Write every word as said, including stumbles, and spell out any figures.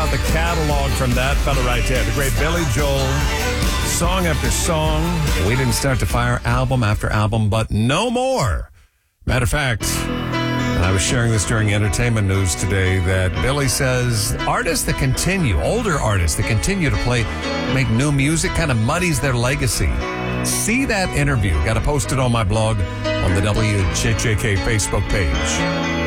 about the catalog from that fella right there, the great Billy Joel. Song after song. We didn't start to fire album after album, but no more. Matter of fact, and I was sharing this during entertainment news today, that Billy says artists that continue, older artists that continue to play, make new music, kind of muddies their legacy. See that interview. Got to post it on my blog on the W J J K Facebook page.